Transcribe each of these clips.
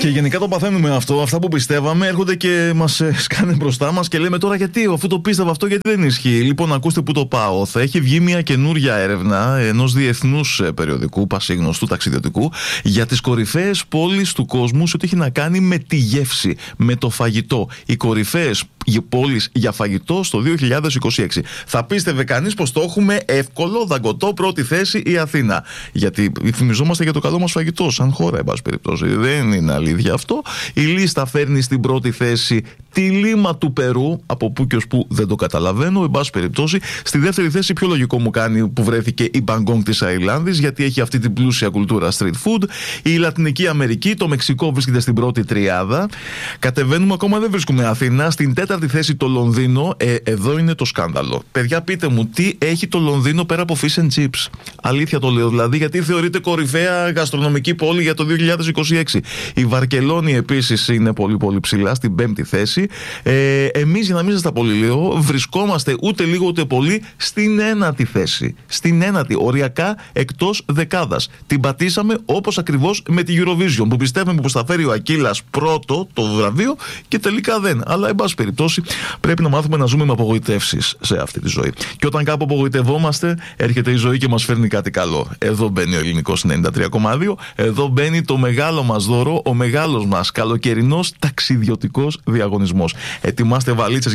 Και γενικά το παθαίνουμε αυτό. Αυτά που πιστεύαμε έρχονται και μας σκάνε μπροστά μας και λέμε τώρα γιατί, αφού το πίστευα αυτό, γιατί δεν ισχύει. Λοιπόν, ακούστε που το πάω. Θα έχει βγει μια καινούρια έρευνα ενός διεθνούς περιοδικού, πασίγνωστου ταξιδιωτικού, για τις κορυφαίες πόλεις του κόσμου σε ό,τι έχει να κάνει με τη γεύση, με το φαγητό. Οι κορυφαίες πόλεις για φαγητό στο 2026. Θα πίστευε κανείς πως το έχουμε εύκολο, δαγκωτό, πρώτη θέση η Αθήνα. Γιατί θυμιζόμαστε για το καλό μας φαγητό, σαν χώρα, εν πάση περιπτώσει. Δεν είναι αλήθεια αυτό. Η λίστα φέρνει στην πρώτη θέση τη Λίμα του Περού, από πού και ως πού δεν το καταλαβαίνω, εν πάση περιπτώσει. Στη δεύτερη θέση, πιο λογικό μου κάνει που βρέθηκε η Μπαγκόγκ της Ταϊλάνδης, γιατί έχει αυτή την πλούσια κουλτούρα street food. Η Λατινική Αμερική, το Μεξικό βρίσκεται στην πρώτη τριάδα. Κατεβαίνουμε, ακόμα δεν βρίσκουμε Αθήνα. Στην τέταρτη θέση το Λονδίνο. Εδώ είναι το σκάνδαλο. Παιδιά, πείτε μου, τι έχει το Λονδίνο πέρα από fish and chips? Αλήθεια το λέω δηλαδή, γιατί θεωρείται κορυφαία γαστρονομική πόλη για το 2026. Η Βαρκελόνη επίσης είναι πολύ πολύ ψηλά, στην πέμπτη θέση. Εμείς, για να μην σας τα πολύ λέω, βρισκόμαστε ούτε λίγο ούτε πολύ στην ένατη θέση. Στην ένατη, οριακά εκτός δεκάδας. Την πατήσαμε όπως ακριβώς με τη Eurovision, που πιστεύουμε πως θα φέρει ο Ακύλας πρώτο το βραβείο και τελικά δεν. Αλλά, εν πάση περιπτώσει, πρέπει να μάθουμε να ζούμε με απογοητεύσεις σε αυτή τη ζωή. Και όταν κάπου απογοητευόμαστε, έρχεται η ζωή και μας φέρνει κάτι καλό. Εδώ μπαίνει ο Ελληνικός 93,2. Εδώ μπαίνει το μεγάλο μας δώρο, ο μεγάλος μας καλοκαιρινός ταξιδιωτικός διαγωνισμός. Ετοιμάστε βαλίτσες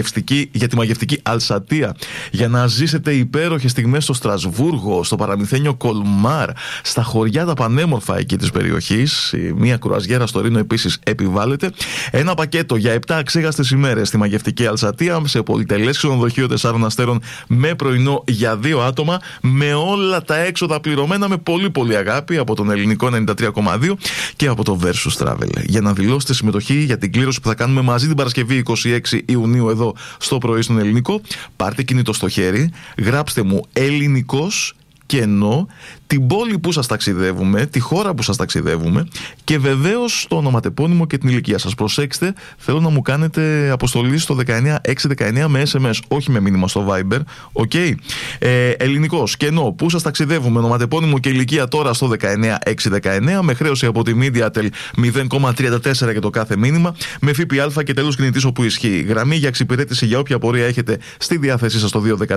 για τη μαγευτική Αλσατία, για να ζήσετε υπέροχες στιγμές στο Στρασβούργο, στο παραμυθένιο Κολμάρ, στα χωριά τα πανέμορφα εκεί της περιοχής. Μία κρουαζιέρα στο Ρήνο επίσης επιβάλλεται. Ένα πακέτο για 7 αξέχαστες ημέρες στη μαγευτική Αλσατία, σε πολυτελές ξενοδοχείο 4 αστέρων με πρωινό για 2 άτομα, με όλα τα έξοδα πληρωμένα με πολύ πολύ αγάπη από τον Ελληνικό 93,2 και από το Versus Travel. Για να δηλώσετε συμμετοχή για την κλήρωση που θα κάνουμε μαζί την Παρασκευή 26 Ιουνίου εδώ στο πρωί στον Ελληνικό, πάρτε κινητό στο χέρι, γράψτε μου Ελληνικός κενό, την πόλη που σας ταξιδεύουμε, τη χώρα που σας ταξιδεύουμε και βεβαίως το ονοματεπώνυμο και την ηλικία σας. Προσέξτε, θέλω να μου κάνετε αποστολή στο 19619 με SMS, όχι με μήνυμα στο Viber. Okay. Ελληνικός κενό, που σας ταξιδεύουμε, ονοματεπώνυμο και ηλικία τώρα στο 19619, με χρέωση από τη MediaTel 0,34 για το κάθε μήνυμα, με ΦΠΑ και τέλος κινητής όπου ισχύει. Γραμμή για εξυπηρέτηση για όποια πορεία έχετε στη διάθεσή σας στο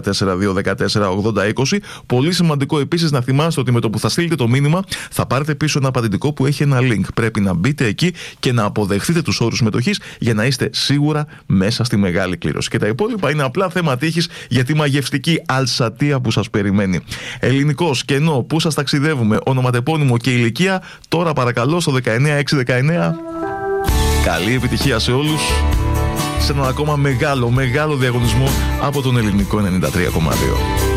214-214-8020. Πολύ σημαντικό επίσης να θυμάστε ότι με το που θα στείλετε το μήνυμα θα πάρετε πίσω ένα απαντητικό που έχει ένα link. Πρέπει να μπείτε εκεί και να αποδεχθείτε τους όρους συμμετοχής για να είστε σίγουρα μέσα στη μεγάλη κλήρωση. Και τα υπόλοιπα είναι απλά θέμα τύχης για τη μαγευτική Αλσατία που σας περιμένει. Ελληνικός κενό, που σας ταξιδεύουμε, ονοματεπώνυμο και ηλικία τώρα παρακαλώ στο 19619. Καλή επιτυχία σε όλους σε έναν ακόμα μεγάλο διαγωνισμό από τον Ελληνικό 93,2.